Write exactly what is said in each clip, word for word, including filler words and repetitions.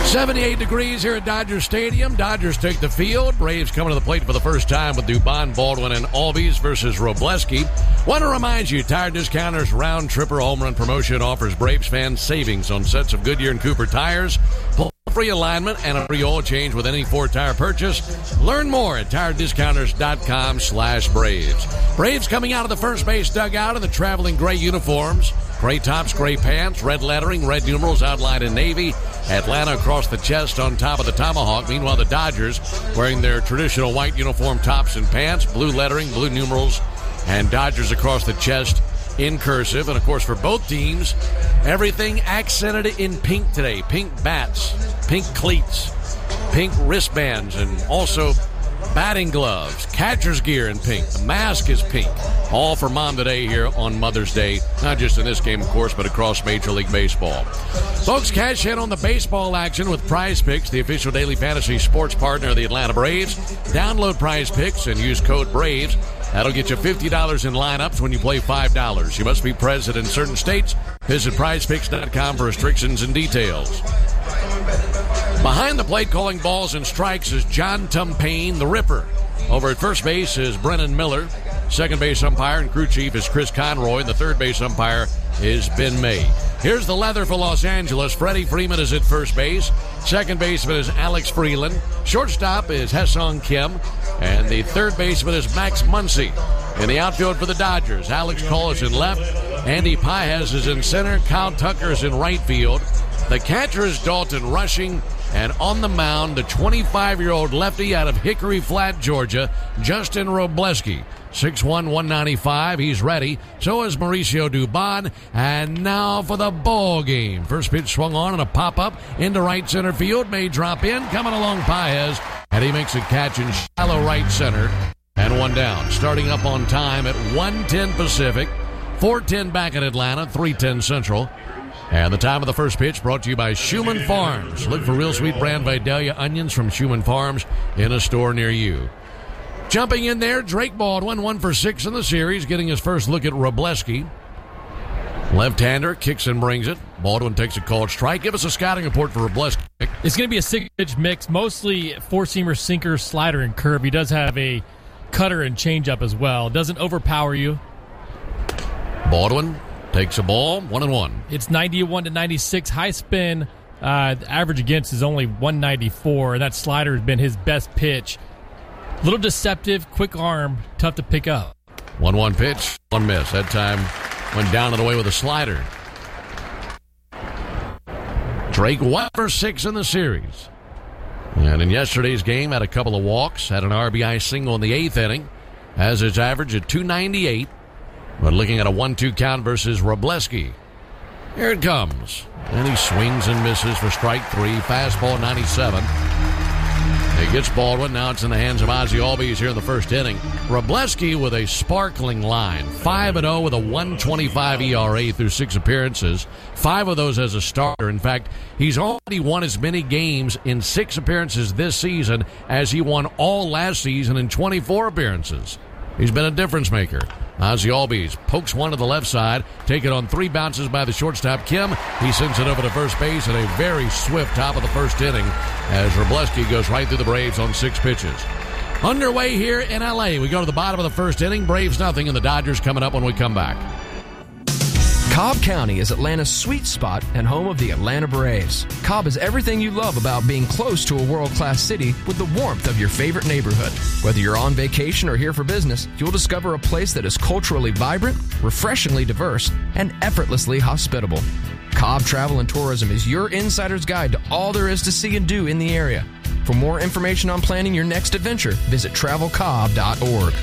seventy-eight degrees here at Dodger Stadium. Dodgers take the field. Braves coming to the plate for the first time with Dubon, Baldwin, and Albies versus Robleski. Want to remind you, Tire Discounters Round Tripper Home Run Promotion offers Braves fans savings on sets of Goodyear and Cooper tires, free alignment, and a free oil change with any four-tire purchase. Learn more at tire discounters dot com slash Braves. Braves coming out of the first base dugout in the traveling gray uniforms. Gray tops, gray pants, red lettering, red numerals outlined in navy. Atlanta across the chest on top of the tomahawk. Meanwhile, the Dodgers wearing their traditional white uniform tops and pants, blue lettering, blue numerals, and Dodgers across the chest in cursive. And, of course, for both teams, everything accented in pink today. Pink bats, pink cleats, pink wristbands, and also batting gloves, catcher's gear in pink. The mask is pink. All for Mom today here on Mother's Day. Not just in this game, of course, but across Major League Baseball. Folks, cash in on the baseball action with Prize Picks, the official daily fantasy sports partner of the Atlanta Braves. Download Prize Picks and use code BRAVES. That'll get you fifty dollars in lineups when you play five dollars. You must be present in certain states. Visit prize picks dot com for restrictions and details. Behind the plate calling balls and strikes is John Tumpane, the Ripper. Over at first base is Brennan Miller. Second base umpire and crew chief is Chris Conroy. And the third base umpire is Ben May. Here's the leather for Los Angeles. Freddie Freeman is at first base. Second baseman is Alex Freeland. Shortstop is Hesong Kim. And the third baseman is Max Muncy. In the outfield for the Dodgers, Alex Cole is in left. Andy Paez is in center. Kyle Tucker is in right field. The catcher is Dalton Rushing. And on the mound, the twenty-five-year-old lefty out of Hickory Flat, Georgia, Justin Robleski. six one, one ninety-five. He's ready. So is Mauricio Dubon. And now for the ball game. First pitch swung on and a pop-up into right center field. May drop in. Coming along Paez. And he makes a catch in shallow right center. And one down. Starting up on time at one ten Pacific. four ten back in Atlanta. three ten Central. And the time of the first pitch brought to you by Schumann Farms. Look for Real Sweet brand Vidalia onions from Schumann Farms in a store near you. Jumping in there, Drake Baldwin, one for six in the series, getting his first look at Robleski. Left-hander kicks and brings it. Baldwin takes a called strike. Give us a scouting report for Robleski. It's going to be a six-pitch mix, mostly four-seamer, sinker, slider, and curve. He does have a cutter and changeup as well. Doesn't overpower you. Baldwin takes a ball, one and one. It's ninety-one to ninety-six. High spin. Uh, the average against is only one ninety-four, and that slider has been his best pitch. A little deceptive, quick arm, tough to pick up. one one pitch, one miss. That time went down and away with a slider. Drake one for six in the series. And in yesterday's game, had a couple of walks, had an R B I single in the eighth inning, has his average at two ninety-eight. But looking at a one two count versus Robleski. Here it comes. And he swings and misses for strike three. Fastball ninety-seven. He gets Baldwin. Now it's in the hands of Ozzie Albies here in the first inning. Robleski with a sparkling line. five and oh with a one twenty-five E R A through six appearances. Five of those as a starter. In fact, he's already won as many games in six appearances this season as he won all last season in twenty-four appearances. He's been a difference maker. Ozzie Albies pokes one to the left side. Taken on three bounces by the shortstop, Kim. He sends it over to first base in a very swift top of the first inning as Robleski goes right through the Braves on six pitches. Underway here in L A. We go to the bottom of the first inning. Braves nothing, and the Dodgers coming up when we come back. Cobb County is Atlanta's sweet spot and home of the Atlanta Braves. Cobb is everything you love about being close to a world-class city with the warmth of your favorite neighborhood. Whether you're on vacation or here for business, you'll discover a place that is culturally vibrant, refreshingly diverse, and effortlessly hospitable. Cobb Travel and Tourism is your insider's guide to all there is to see and do in the area. For more information on planning your next adventure, visit travel cobb dot org.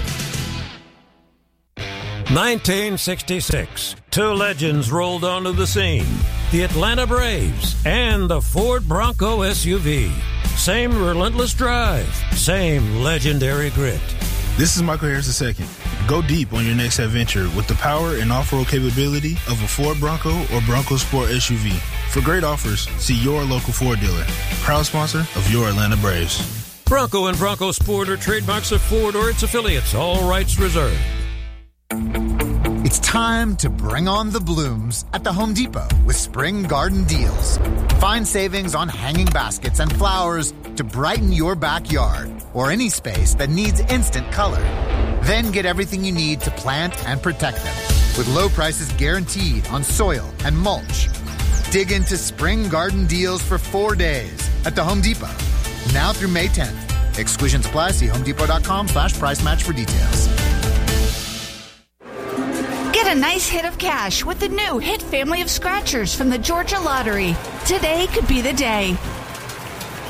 nineteen sixty-six. Two legends rolled onto the scene. The Atlanta Braves and the Ford Bronco S U V. Same relentless drive. Same legendary grit. This is Michael Harris the second. Go deep on your next adventure with the power and off-road capability of a Ford Bronco or Bronco Sport S U V. For great offers, see your local Ford dealer. Proud sponsor of your Atlanta Braves. Bronco and Bronco Sport are trademarks of Ford or its affiliates. All rights reserved. It's time to bring on the blooms at the Home Depot with Spring Garden Deals. Find savings on hanging baskets and flowers to brighten your backyard or any space that needs instant color. Then get everything you need to plant and protect them with low prices guaranteed on soil and mulch. Dig into Spring Garden Deals for four days at the Home Depot. Now through May tenth. Exclusions apply. See homedepot.com slash price match for details. Get a nice hit of cash with the new Hit family of scratchers from the Georgia Lottery. Today could be the day.